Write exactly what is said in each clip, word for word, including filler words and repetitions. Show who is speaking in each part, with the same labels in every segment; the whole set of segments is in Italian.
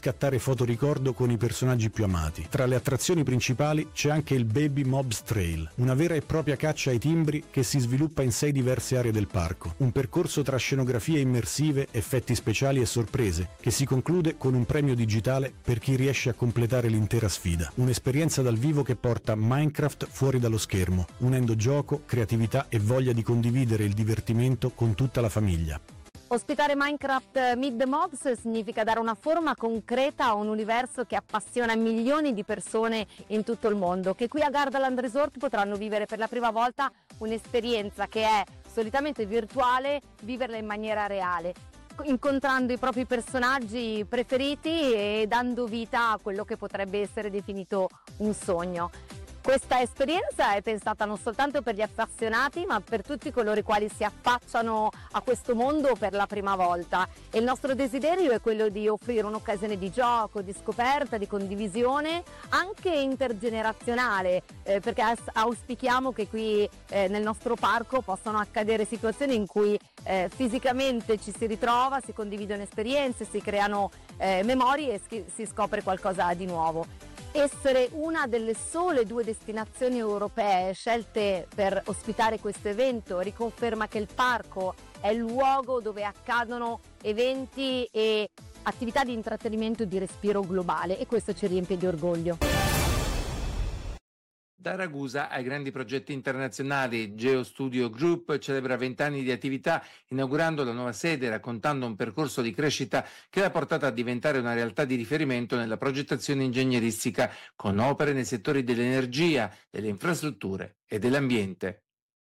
Speaker 1: scattare fotoricordo con i personaggi più amati. Tra le attrazioni principali c'è anche il Baby Mobs Trail, una vera e propria caccia ai timbri che si sviluppa in sei diverse aree del parco. Un percorso tra scenografie immersive, effetti speciali e sorprese, che si conclude con un premio digitale per chi riesce a completare l'intera sfida. Un'esperienza dal vivo che porta Minecraft fuori dallo schermo, unendo gioco, creatività e voglia di condividere il divertimento con tutta la famiglia.
Speaker 2: Ospitare Minecraft Meet the Mobs significa dare una forma concreta a un universo che appassiona milioni di persone in tutto il mondo, che qui a Gardaland Resort potranno vivere per la prima volta un'esperienza che è solitamente virtuale, viverla in maniera reale, incontrando i propri personaggi preferiti e dando vita a quello che potrebbe essere definito un sogno. Questa esperienza è pensata non soltanto per gli appassionati, ma per tutti coloro i quali si affacciano a questo mondo per la prima volta. E il nostro desiderio è quello di offrire un'occasione di gioco, di scoperta, di condivisione, anche intergenerazionale, eh, perché auspichiamo che qui eh, nel nostro parco possano accadere situazioni in cui eh, fisicamente ci si ritrova, si condividono esperienze, si creano eh, memorie e si, si scopre qualcosa di nuovo. Essere una delle sole due destinazioni europee scelte per ospitare questo evento riconferma che il parco è il luogo dove accadono eventi e attività di intrattenimento e di respiro globale, e questo ci riempie di orgoglio.
Speaker 3: Da Ragusa ai grandi progetti internazionali, GeoStudio Group celebra vent'anni di attività inaugurando la nuova sede, raccontando un percorso di crescita che l'ha portata a diventare una realtà di riferimento nella progettazione ingegneristica, con opere nei settori dell'energia, delle infrastrutture e dell'ambiente.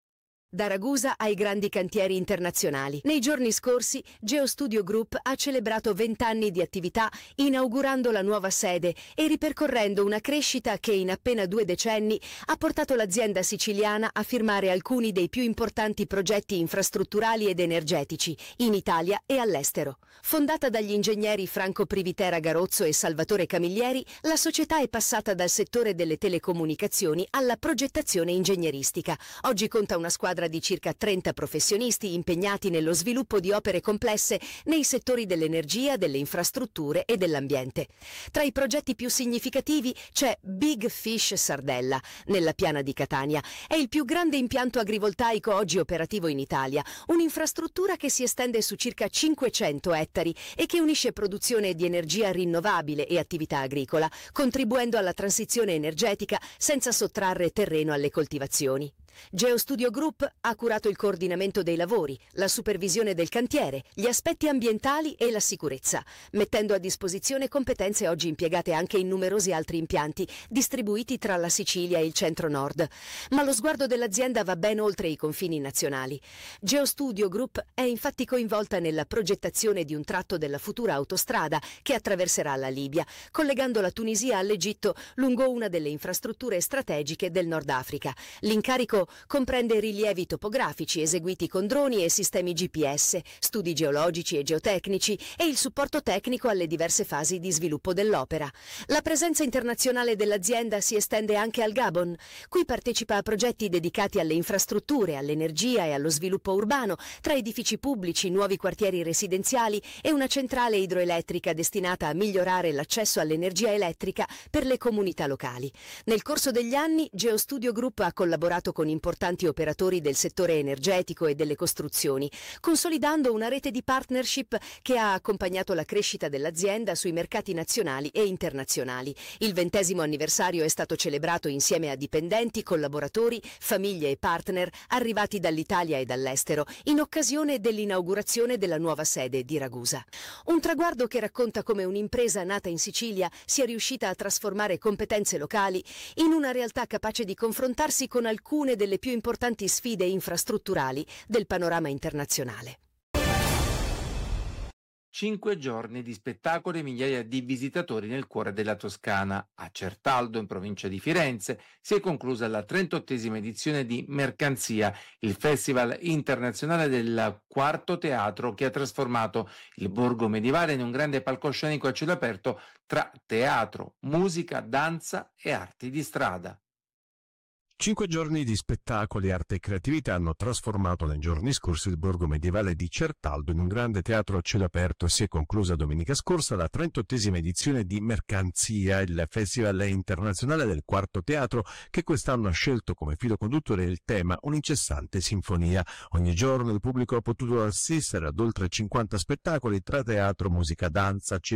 Speaker 4: Da Ragusa ai grandi cantieri internazionali. Nei giorni scorsi GeoStudio Group ha celebrato vent'anni di attività inaugurando la nuova sede e ripercorrendo una crescita che in appena due decenni ha portato l'azienda siciliana a firmare alcuni dei più importanti progetti infrastrutturali ed energetici in Italia e all'estero. Fondata dagli ingegneri Franco Privitera Garozzo e Salvatore Camiglieri, la società è passata dal settore delle telecomunicazioni alla progettazione ingegneristica. Oggi conta una squadra di circa trenta professionisti impegnati nello sviluppo di opere complesse nei settori dell'energia, delle infrastrutture e dell'ambiente. Tra i progetti più significativi c'è Big Fish Sardella, nella piana di Catania. È il più grande impianto agrivoltaico oggi operativo in Italia, un'infrastruttura che si estende su circa cinquecento ettari e che unisce produzione di energia rinnovabile e attività agricola, contribuendo alla transizione energetica senza sottrarre terreno alle coltivazioni. GeoStudio Group ha curato il coordinamento dei lavori, la supervisione del cantiere, gli aspetti ambientali e la sicurezza, mettendo a disposizione competenze oggi impiegate anche in numerosi altri impianti distribuiti tra la Sicilia e il centro-nord. Ma lo sguardo dell'azienda va ben oltre i confini nazionali. GeoStudio Group è infatti coinvolta nella progettazione di un tratto della futura autostrada che attraverserà la Libia, collegando la Tunisia all'Egitto lungo una delle infrastrutture strategiche del Nord Africa. L'incarico comprende rilievi topografici eseguiti con droni e sistemi G P S, studi geologici e geotecnici e il supporto tecnico alle diverse fasi di sviluppo dell'opera. La presenza internazionale dell'azienda si estende anche al Gabon. Qui partecipa a progetti dedicati alle infrastrutture, all'energia e allo sviluppo urbano, tra edifici pubblici, nuovi quartieri residenziali e una centrale idroelettrica destinata a migliorare l'accesso all'energia elettrica per le comunità locali. Nel corso degli anni, GeoStudio Group ha collaborato con importanti operatori del settore energetico e delle costruzioni, consolidando una rete di partnership che ha accompagnato la crescita dell'azienda sui mercati nazionali e internazionali. Il ventesimo anniversario è stato celebrato insieme a dipendenti, collaboratori, famiglie e partner arrivati dall'Italia e dall'estero in occasione dell'inaugurazione della nuova sede di Ragusa. Un traguardo che racconta come un'impresa nata in Sicilia sia riuscita a trasformare competenze locali in una realtà capace di confrontarsi con alcune delle più importanti sfide infrastrutturali del panorama internazionale.
Speaker 3: Cinque giorni di spettacoli e migliaia di visitatori nel cuore della Toscana. A Certaldo, in provincia di Firenze, si è conclusa la trentottesima edizione di Mercanzia, il festival internazionale del quarto teatro che ha trasformato il borgo medievale in un grande palcoscenico a cielo aperto tra teatro, musica, danza e arti di strada.
Speaker 5: Cinque giorni di spettacoli, arte e creatività hanno trasformato nei giorni scorsi il borgo medievale di Certaldo in un grande teatro a cielo aperto e si è conclusa domenica scorsa la trentottesima edizione di Mercanzia, il festival internazionale del quarto teatro che quest'anno ha scelto come filo conduttore il tema Un'incessante sinfonia. Ogni giorno il pubblico ha potuto assistere ad oltre cinquanta spettacoli tra teatro, musica, danza,